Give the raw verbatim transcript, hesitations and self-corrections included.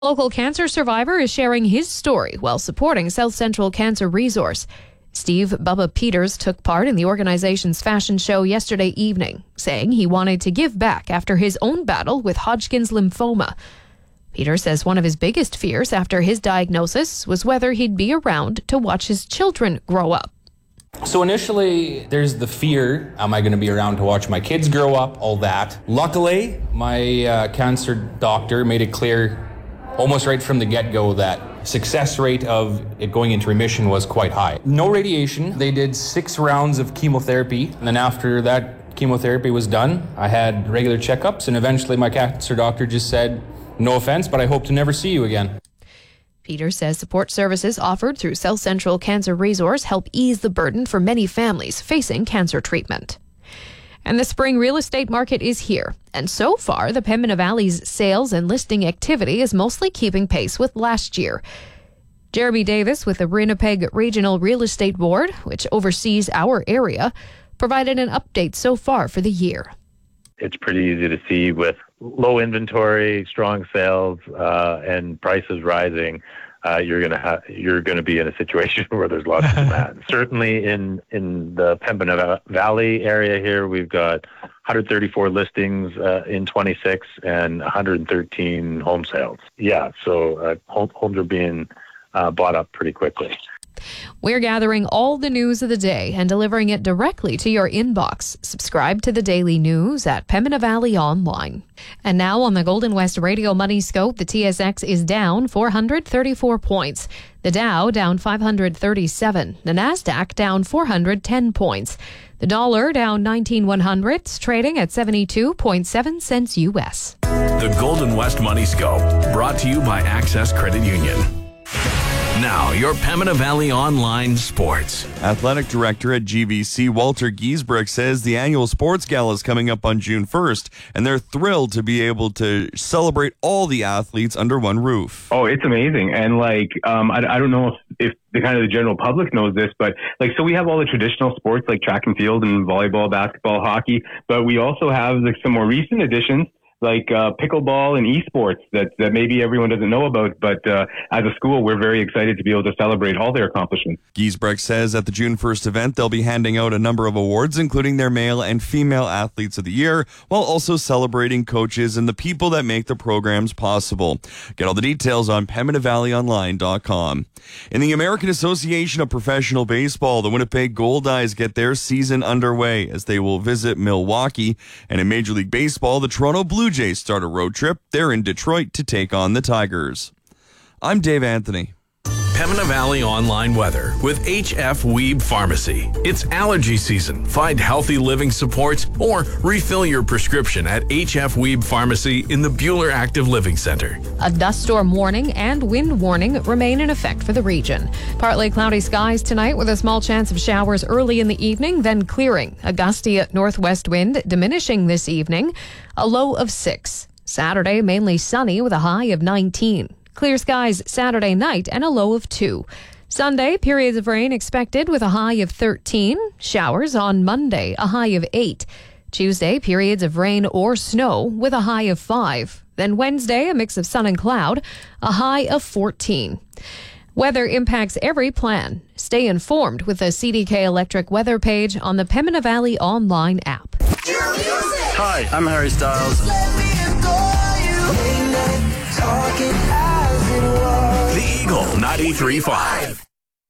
Local cancer survivor is sharing his story while supporting South Central Cancer Resource. Steve Bubba Peters took part in the organization's fashion show yesterday evening, saying he wanted to give back after his own battle with Hodgkin's lymphoma. Peter says one of his biggest fears after his diagnosis was whether he'd be around to watch his children grow up. So initially, there's the fear, am I going to be around to watch my kids grow up, all that. Luckily, my uh, cancer doctor made it clear almost right from the get-go that success rate of it going into remission was quite high. No radiation. They did six rounds of chemotherapy, and then after that chemotherapy was done, I had regular checkups, and eventually my cancer doctor just said, no offense, but I hope to never see you again. Peter says support services offered through South Central Cancer Resource help ease the burden for many families facing cancer treatment. And the spring real estate market is here. And so far, the Pembina Valley's sales and listing activity is mostly keeping pace with last year. Jeremy Davis with the Winnipeg Regional Real Estate Board, which oversees our area, provided an update so far for the year. It's pretty easy to see with low inventory, strong sales, uh, and prices rising. Uh, you're gonna ha- you're gonna be in a situation where there's lots of demand. Certainly in in the Pembina Valley area here, we've got one hundred thirty-four listings uh, in twenty-six and one hundred thirteen home sales. Yeah, so uh, homes are being uh, bought up pretty quickly. We're gathering all the news of the day and delivering it directly to your inbox. Subscribe to the daily news at Pembina Valley Online. And now on the Golden West Radio Money Scope, the T S X is down four hundred thirty-four points. The Dow down five hundred thirty-seven. The Nasdaq down four hundred ten points. The dollar down nineteen one hundredths, trading at seventy-two point seven cents U S. The Golden West Money Scope, brought to you by Access Credit Union. Now, your Pembina Valley Online Sports. Athletic Director at G V C, Walter Giesbrecht, says the annual sports gala is coming up on June first, and they're thrilled to be able to celebrate all the athletes under one roof. Oh, it's amazing. And, like, um, I, I don't know if, if the kind of the general public knows this, but, like, so we have all the traditional sports like track and field and volleyball, basketball, hockey, but we also have, like, some more recent additions like uh, pickleball and esports that, that maybe everyone doesn't know about. But uh, as a school, we're very excited to be able to celebrate all their accomplishments. Giesbrecht says at the June first event, they'll be handing out a number of awards, including their male and female athletes of the year, while also celebrating coaches and the people that make the programs possible. Get all the details on Pembina Valley Online dot com. In the American Association of Professional Baseball, the Winnipeg Goldeyes get their season underway as they will visit Milwaukee. And in Major League Baseball, the Toronto Blue Jays start a road trip. They're in Detroit to take on the Tigers. I'm Dave Anthony. Pembina Valley Online weather with H F Weeb Pharmacy. It's allergy season. Find healthy living supports or refill your prescription at H F Weeb Pharmacy in the Buhler Active Living Center. A dust storm warning and wind warning remain in effect for the region. Partly cloudy skies tonight with a small chance of showers early in the evening, then clearing. A gusty northwest wind diminishing this evening. A low of six. Saturday mainly sunny with a high of nineteen. Clear skies Saturday night and a low of two. Sunday, periods of rain expected with a high of thirteen. Showers on Monday, a high of eight. Tuesday, periods of rain or snow with a high of five. Then Wednesday, a mix of sun and cloud, a high of fourteen. Weather impacts every plan. Stay informed with the C D K Electric weather page on the Pembina Valley Online app. Hi, I'm Harry Styles. The Eagle ninety-three point five.